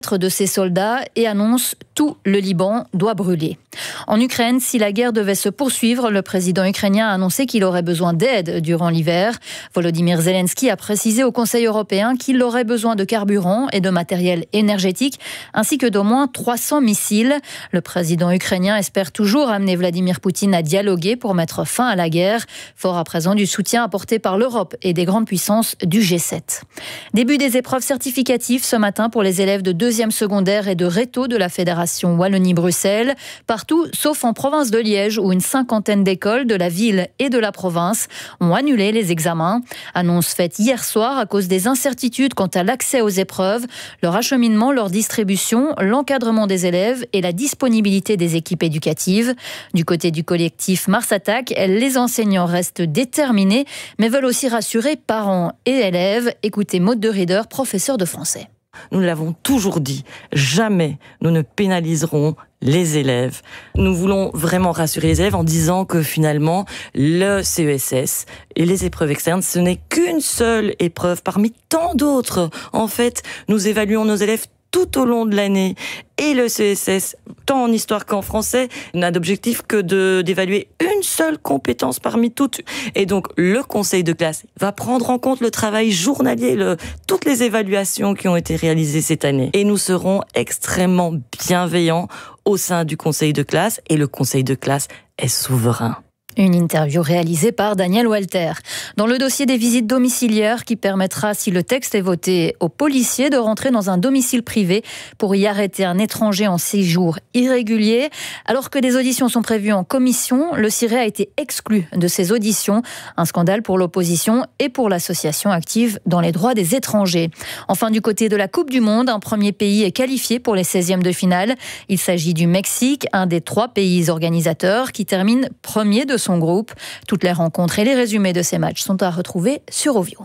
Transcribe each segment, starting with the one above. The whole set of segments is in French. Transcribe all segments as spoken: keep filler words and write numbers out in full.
de ses soldats et annonce tout le Liban doit brûler. En Ukraine, si la guerre devait se poursuivre, le président ukrainien a annoncé qu'il aurait besoin d'aide durant l'hiver. Volodymyr Zelensky a précisé au Conseil européen qu'il aurait besoin de carburant et de matériel énergétique, ainsi que d'au moins trois cents missiles. Le président ukrainien espère toujours amener Vladimir Poutine à dialoguer pour mettre fin à la guerre, fort à présent du soutien apporté par l'Europe et des grandes puissances du G sept. Début des épreuves certificatives ce matin pour les élèves de deuxième secondaire et de réto de la Fédération Wallonie-Bruxelles, partout sauf en province de Liège où une cinquantaine d'écoles de la ville et de la province ont annulé les examens. Annonce faite hier soir à cause des incertitudes quant à l'accès aux épreuves, leur acheminement, leur distribution, l'encadrement des élèves et la disponibilité des équipes éducatives. Du côté du collectif Mars Attack, les enseignants restent déterminés mais veulent aussi rassurer parents et élèves. Écoutez Maude de Rieder, professeur de français. Nous l'avons toujours dit, jamais nous ne pénaliserons les élèves. Nous voulons vraiment rassurer les élèves en disant que finalement, le C E S S et les épreuves externes, ce n'est qu'une seule épreuve parmi tant d'autres. En fait, nous évaluons nos élèves tout au long de l'année. Et le C E S S, tant en histoire qu'en français, n'a d'objectif que de, d'évaluer une seule compétence parmi toutes. Et donc, le conseil de classe va prendre en compte le travail journalier, le, toutes les évaluations qui ont été réalisées cette année. Et nous serons extrêmement bienveillants au sein du conseil de classe. Et le conseil de classe est souverain. Une interview réalisée par Daniel Walter. Dans le dossier des visites domiciliaires qui permettra, si le texte est voté, aux policiers de rentrer dans un domicile privé pour y arrêter un étranger en séjour irrégulier. Alors que des auditions sont prévues en commission, le C I R E a été exclu de ces auditions. Un scandale pour l'opposition et pour l'association active dans les droits des étrangers. Enfin, du côté de la Coupe du Monde, un premier pays est qualifié pour les seizièmes de finale. Il s'agit du Mexique, un des trois pays organisateurs qui termine premier de son groupe. Toutes les rencontres et les résumés de ces matchs sont à retrouver sur Ovio.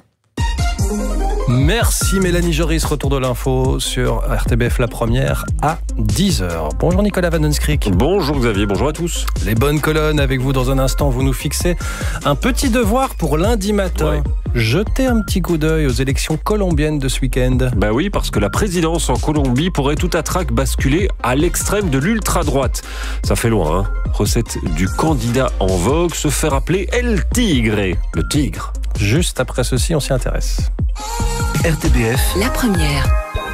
Merci Mélanie Joris, retour de l'info sur R T B F La Première à dix heures. Bonjour Nicolas Van Den Skrik. Bonjour Xavier, bonjour à tous. Les bonnes colonnes avec vous dans un instant, vous nous fixez un petit devoir pour lundi matin. Ouais. Jetez un petit coup d'œil aux élections colombiennes de ce week-end. Bah oui, parce que la présidence en Colombie pourrait tout à trac basculer à l'extrême de l'ultra-droite. Ça fait loin, hein. Recette du candidat en vogue, se faire appeler El Tigre, le tigre. Juste après ceci, on s'y intéresse. R T B F, La Première.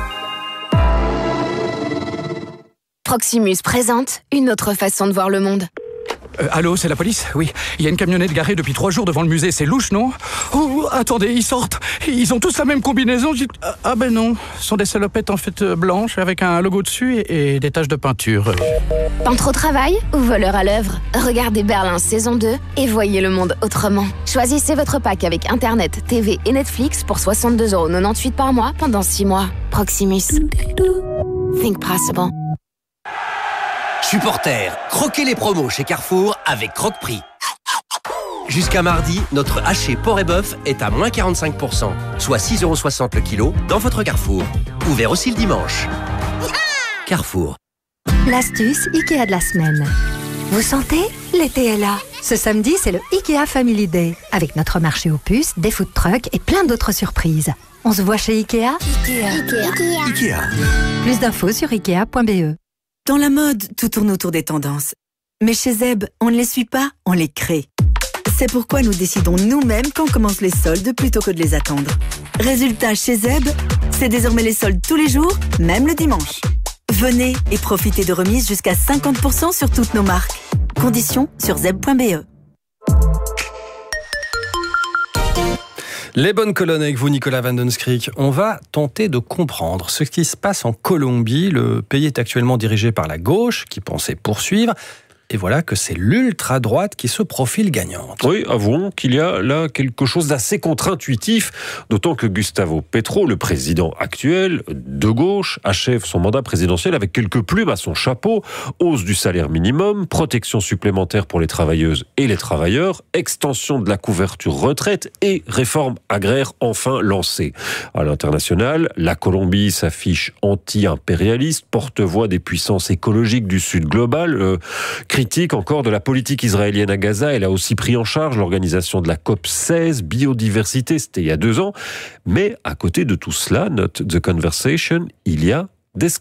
Proximus présente une autre façon de voir le monde. Euh, allô, c'est la police? Oui, il y a une camionnette garée depuis trois jours devant le musée, c'est louche, non? Oh, attendez, ils sortent. Ils ont tous la même combinaison. J'ai... Ah ben non, ce sont des salopettes en fait blanches avec un logo dessus et, et des taches de peinture. Peintre au travail ou voleur à l'œuvre? Regardez Berlin saison deux et voyez le monde autrement. Choisissez votre pack avec Internet, T V et Netflix pour soixante-deux euros quatre-vingt-dix-huit par mois pendant six mois. Proximus. Think possible. Supporters, croquez les promos chez Carrefour avec Croque-Prix. Jusqu'à mardi, notre haché porc et bœuf est à moins quarante-cinq pour cent, soit six euros soixante le kilo dans votre Carrefour. Ouvert aussi le dimanche. Carrefour. L'astuce Ikea de la semaine. Vous sentez? L'été est là. Ce samedi, c'est le Ikea Family Day. Avec notre marché aux puces, des food trucks et plein d'autres surprises. On se voit chez Ikea? Ikea. Ikea. Ikea. Plus d'infos sur ikea point b e. Dans la mode, tout tourne autour des tendances. Mais chez Zeb, on ne les suit pas, on les crée. C'est pourquoi nous décidons nous-mêmes quand commencent les soldes plutôt que de les attendre. Résultat, chez Zeb, c'est désormais les soldes tous les jours, même le dimanche. Venez et profitez de remises jusqu'à cinquante pour cent sur toutes nos marques. Conditions sur zeb point b e. Les bonnes colonnes avec vous, Nicolas Van Den Skrik. On va tenter de comprendre ce qui se passe en Colombie. Le pays est actuellement dirigé par la gauche, qui pensait poursuivre. Et voilà que c'est l'ultra-droite qui se profile gagnante. Oui, avouons qu'il y a là quelque chose d'assez contre-intuitif, d'autant que Gustavo Petro, le président actuel de gauche, achève son mandat présidentiel avec quelques plumes à son chapeau, hausse du salaire minimum, protection supplémentaire pour les travailleuses et les travailleurs, extension de la couverture retraite et réforme agraire enfin lancée. À l'international, la Colombie s'affiche anti-impérialiste, porte-voix des puissances écologiques du Sud global, euh, critique encore de la politique israélienne à Gaza. Elle a aussi pris en charge l'organisation de la COP seize, biodiversité, c'était il y a deux ans. Mais à côté de tout cela, note The Conversation, il y a Des